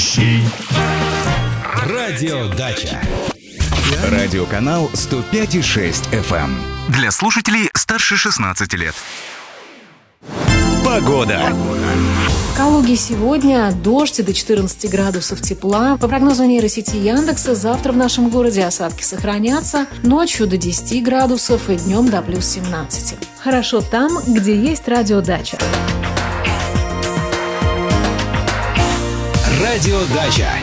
Настоящий радиодача. Радиоканал 105,6 FM. Для слушателей старше 16 лет. Погода. В Калуге сегодня дождь до 14 градусов тепла. По прогнозу нейросети Яндекса, завтра в нашем городе осадки сохранятся. Ночью до 10 градусов и днем до плюс 17. Хорошо там, где есть радиодача. Радиодача.